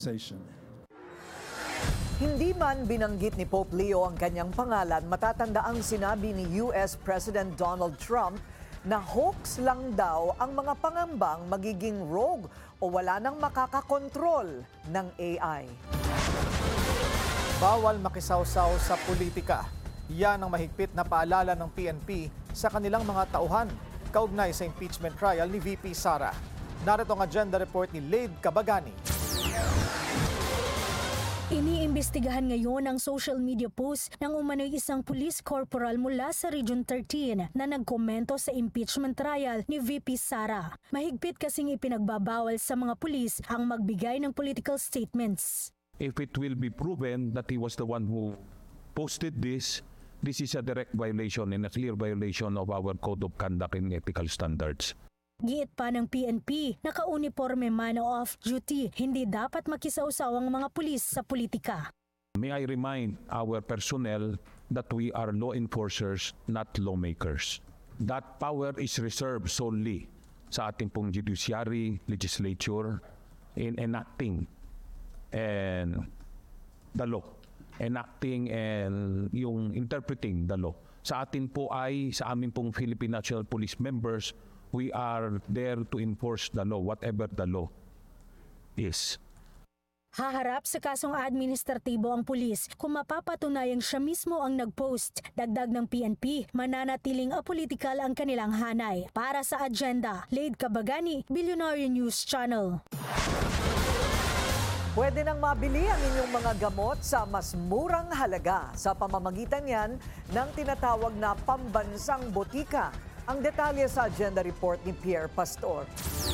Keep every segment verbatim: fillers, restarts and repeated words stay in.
Hindi man binanggit ni Pope Leo ang kanyang pangalan, matatanda ang sinabi ni U S President Donald Trump na hoax lang daw ang mga pangambang magiging rogue o wala nang makakakontrol ng A I. Bawal makisawsaw sa politika. Yan ang mahigpit na paalala ng P N P sa kanilang mga tauhan kaugnay sa impeachment trial ni V P Sara. Narito ang agenda report ni Lade Cabagani. Iniimbestigahan ngayon ang social media post ng umano'y isang police corporal mula sa Region thirteen na nagkomento sa impeachment trial ni V P Sara. Mahigpit kasing ipinagbabawal sa mga pulis ang magbigay ng political statements. If it will be proven that he was the one who posted this, this is a direct violation and a clear violation of our Code of Conduct and Ethical Standards. Giit pa ng P N P, naka-uniforme man o off-duty, hindi dapat makisawsaw ang mga pulis sa politika. May I remind our personnel that we are law enforcers, not lawmakers. That power is reserved solely sa ating pong judiciary, legislature, in enacting and the law. Enacting and yung interpreting the law. Sa atin po ay, sa amin pong Philippine National Police members, we are there to enforce the law, whatever the law is. Haharap sa kasong administratibo ang pulis kung mapapatunayang siya mismo ang nag-post. Dagdag ng P N P, mananatiling apolitical ang kanilang hanay. Para sa agenda, Lade Cabagani, Billionaire News Channel. Pwede nang mabili ang inyong mga gamot sa mas murang halaga sa pamamagitan yan ng tinatawag na pambansang botika. Ang detalye sa agenda report ni Pierre Pastor.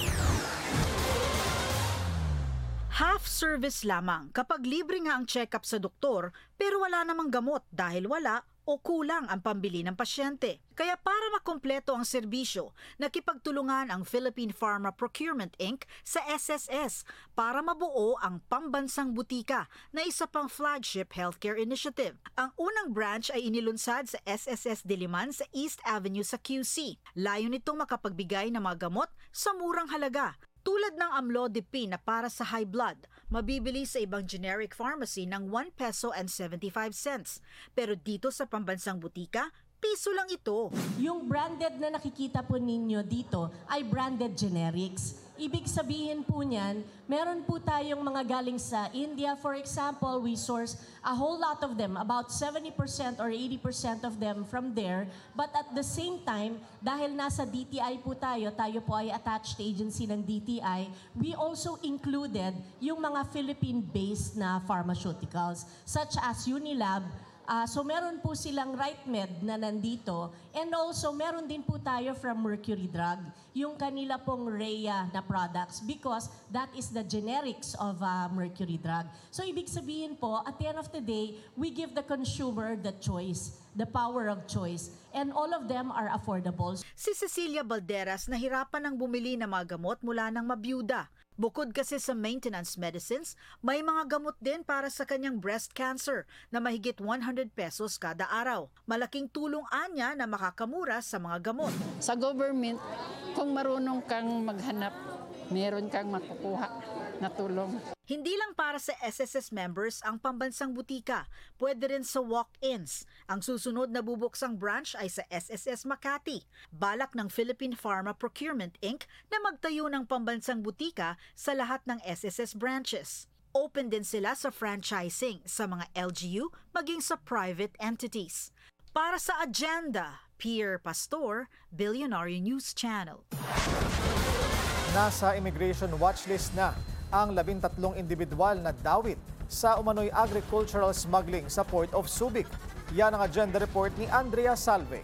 Half service lamang kapag libre nga ang check-up sa doktor pero wala namang gamot dahil wala o kulang ang pambili ng pasyente. Kaya para makumpleto ang serbisyo, nakipagtulungan ang Philippine Pharma Procurement Incorporated sa S S S para mabuo ang Pambansang Butika na isa pang flagship healthcare initiative. Ang unang branch ay inilunsad sa S S S Diliman sa East Avenue sa Q C. Layo nitong makapagbigay ng mga gamot sa murang halaga. Tulad ng Amlodipine na para sa high blood, mabibili sa ibang generic pharmacy ng one peso and seventy-five cents. Pero dito sa Pambansang Butika, piso lang ito. Yung branded na nakikita po ninyo dito ay branded generics. Ibig sabihin po niyan, meron po tayong mga galing sa India. For example, we source a whole lot of them, about seventy percent or eighty percent of them from there. But at the same time, dahil nasa D T I po tayo, tayo po ay attached agency ng D T I, we also included yung mga Philippine-based na pharmaceuticals, such as Unilab. Uh, so meron po silang RightMed na nandito, and also meron din po tayo from Mercury Drug, yung kanila pong Rhea na products, because that is the generics of uh, Mercury Drug. So ibig sabihin po, at the end of the day, we give the consumer the choice, the power of choice, and all of them are affordable. Si Cecilia Balderas nahirapan ng bumili ng mga gamot mula ng mabiyuda. Bukod kasi sa maintenance medicines, may mga gamot din para sa kanyang breast cancer na mahigit one hundred pesos kada araw. Malaking tulong anya na makakamura sa mga gamot. Sa government, kung marunong kang maghanap, meron kang makukuha na tulong. Hindi lang para sa S S S members ang Pambansang Butika, pwede rin sa walk-ins. Ang susunod na bubuksang branch ay sa S S S Makati. Balak ng Philippine Pharma Procurement Incorporated na magtayo ng Pambansang Butika sa lahat ng S S S branches. Open din sila sa franchising sa mga L G U maging sa private entities. Para sa agenda, Pierre Pastor, Billionaire News Channel. Nasa immigration watchlist na ang labintatlong individual na dawit sa umano'y agricultural smuggling sa Port of Subic. Yan ang agenda report ni Andrea Salve.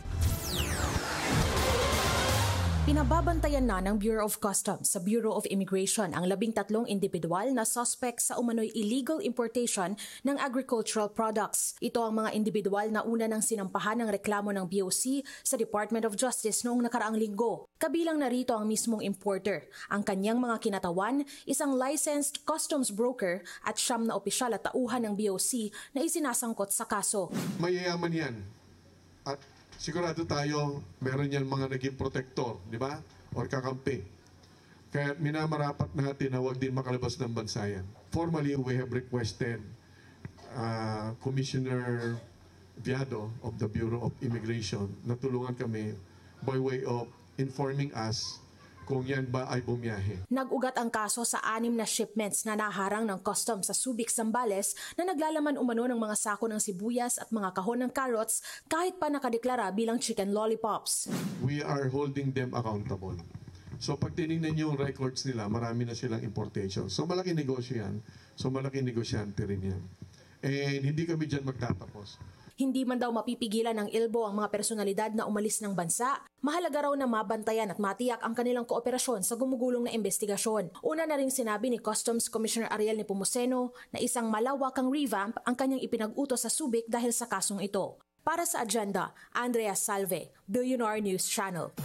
Pinababantayan na ng Bureau of Customs sa Bureau of Immigration ang labing tatlong individual na suspect sa umano'y illegal importation ng agricultural products. Ito ang mga individual na una ng sinampahan ng reklamo ng B O C sa Department of Justice noong nakaraang linggo. Kabilang narito ang mismong importer, ang kanyang mga kinatawan, isang licensed customs broker at siyam na opisyal at tauhan ng B O C na isinasangkot sa kaso. Mayayaman yan. At sigurado tayo, meron yan mga naging protector, di ba? O kakampi. Kaya minamarapat natin na huwag din makalabas ng bansa yan. formally we have requested uh, Commissioner Viado of the Bureau of Immigration na tulungan kami by way of informing us kung yan ba ay bumiyahe. Nag-ugat ang kaso sa anim na shipments na naharang ng customs sa Subic, Zambales na naglalaman umano ng mga sako ng sibuyas at mga kahon ng carrots kahit pa nakadeklara bilang chicken lollipops. We are holding them accountable. So pag tinignan niyo yung records nila, marami na silang importation. So malaki negosyo yan. So malaki negosyante rin yan. And hindi kami dyan magtatapos. Hindi man daw mapipigilan ng ILBO ang mga personalidad na umalis ng bansa, mahalaga raw na mabantayan at matiyak ang kanilang kooperasyon sa gumugulong na investigasyon. Una na rin sinabi ni Customs Commissioner Ariel Nepomuceno na isang malawakang revamp ang kanyang ipinag-utos sa Subic dahil sa kasong ito. Para sa agenda, Andrea Salve, Billionaire News Channel.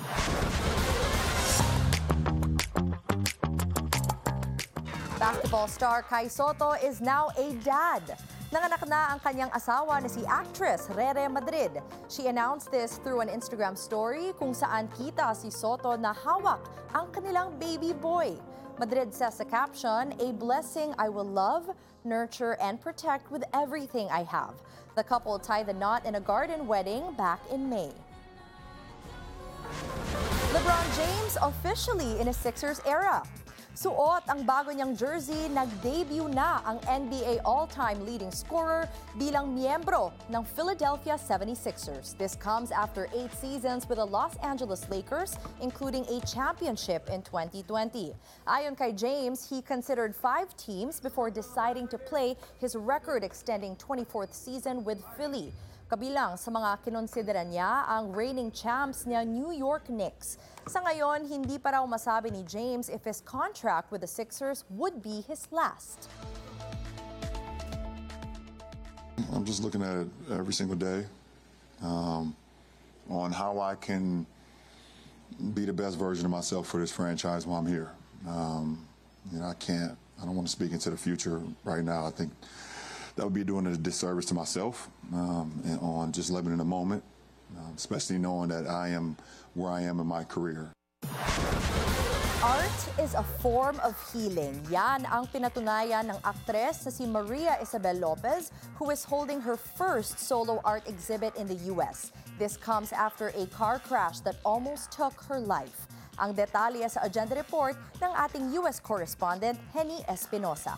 Basketball star Kai Sotto is now a dad. Nanganak na ang kanyang asawa na si actress Rere Madrid. She announced this through an Instagram story kung saan kita si Sotto na hawak ang kanilang baby boy. Madrid says sa caption, "A blessing I will love, nurture, and protect with everything I have." The couple tied the knot in a garden wedding back in May. LeBron James officially in a Sixers era. Suot ang bago niyang jersey, nag-debut na ang N B A all-time leading scorer bilang miyembro ng Philadelphia seventy-sixers. This comes after eight seasons with the Los Angeles Lakers, including a championship in twenty twenty. Ayon kay James, he considered five teams before deciding to play his record-extending twenty-fourth season with Philly. Kabilang sa mga kinonsidera niya ang reigning champs niya New York Knicks. Sa ngayon, hindi pa raw masabi ni James if his contract with the Sixers would be his last. I'm just looking at it every single day um, on how I can be the best version of myself for this franchise while I'm here. Um, you know, I can't, I don't want to speak into the future right now. I think that would be doing a disservice to myself um, and on just living in the moment, um, especially knowing that I am where I am in my career. Art is a form of healing. Yan ang pinatunayan ng aktres na si Maria Isabel Lopez, who is holding her first solo art exhibit in the U S. This comes after a car crash that almost took her life. Ang detalye sa Agenda Report ng ating U S correspondent, Henny Espinosa.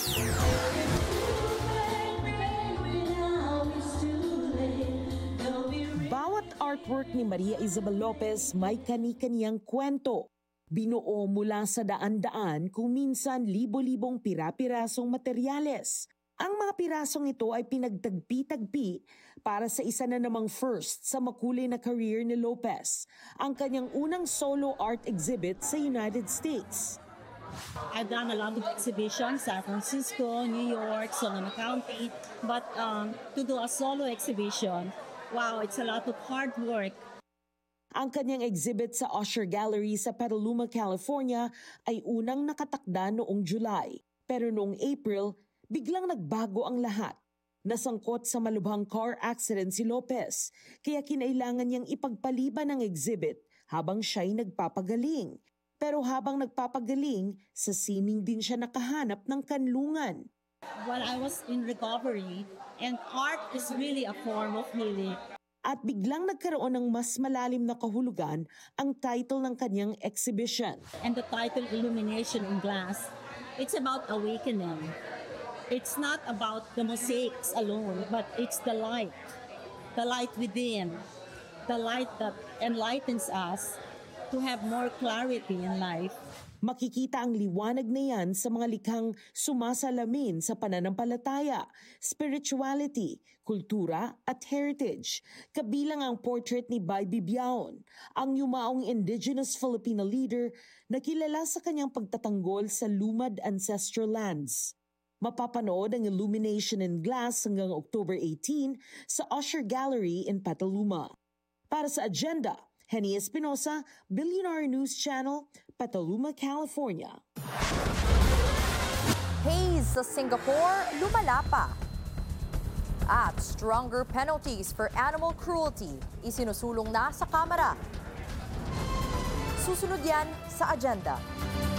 Bawat artwork ni Maria Isabel Lopez may kani-kaniyang kwento. Binuo mula sa daan-daan kung minsan libo-libong pira-pirasong materyales. Ang mga pirasong ito ay pinagtagpi-tagpi para sa isa na namang first sa makulay na career ni Lopez, ang kanyang unang solo art exhibit sa United States. I've done a lot of exhibitions, San Francisco, New York, Sonoma County, but um, to do a solo exhibition, wow, it's a lot of hard work. Ang kanyang exhibit sa Usher Gallery sa Petaluma, California ay unang nakatakda noong July. Pero noong April, biglang nagbago ang lahat. Nasangkot sa malubhang car accident si Lopez, kaya kinailangan niyang ipagpaliban ang exhibit habang siya'y nagpapagaling. Pero habang nagpapagaling, sa sining din siya nakahanap ng kanlungan. When I was in recovery, and art is really a form of healing. At biglang nagkaroon ng mas malalim na kahulugan ang title ng kanyang exhibition. And the title, Illumination in Glass, it's about awakening. It's not about the mosaics alone, but it's the light. The light within. The light that enlightens us to have more clarity in life. Makikita ang liwanag na yan sa mga likhang sumasalamin sa pananampalataya, spirituality, kultura at heritage. Kabilang ang portrait ni Bay Bibiaon, ang yumaong indigenous Filipino leader na kilala sa kanyang pagtatanggol sa lumad ancestral lands. Mapapanood ang Illumination in Glass hanggang October eighteenth sa Usher Gallery in Petaluma. Para sa Agenda, Henny Espinosa, Billionaire News Channel, Petaluma, California. Haze sa Singapore, lumala pa. At stronger penalties for animal cruelty, isinusulong na sa Kamara. Susunod yan sa Agenda.